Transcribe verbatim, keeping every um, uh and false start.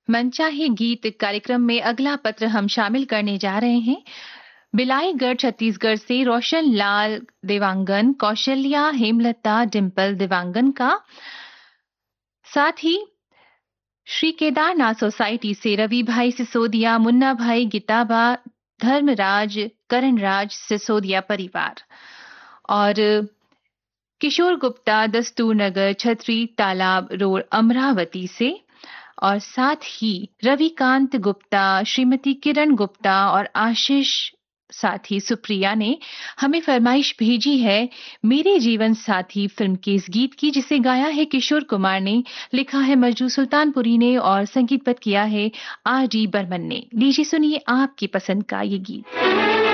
मनचाहे गीत कार्यक्रम में अगला पत्र हम शामिल करने जा रहे हैं बिलाईगढ़ छत्तीसगढ़ से रोशन लाल देवांगन, कौशल्या हेमलता डिंपल देवांगन का। साथ ही श्री केदारनाथ सोसाइटी से रवि भाई सिसोदिया, मुन्ना भाई, गीताबा, धर्मराज, करणराज सिसोदिया परिवार और किशोर गुप्ता दस्तूर नगर छतरी तालाब रोड अमरावती से और साथ ही रविकांत गुप्ता, श्रीमती किरण गुप्ता और आशीष साथी सुप्रिया ने हमें फरमाइश भेजी है मेरे जीवन साथी फिल्म के इस गीत की, जिसे गाया है किशोर कुमार ने, लिखा है मजरू सुल्तानपुरी ने और संगीतबद्ध किया है आर डी बर्मन ने। लीजिए सुनिए आपकी पसंद का ये गीत।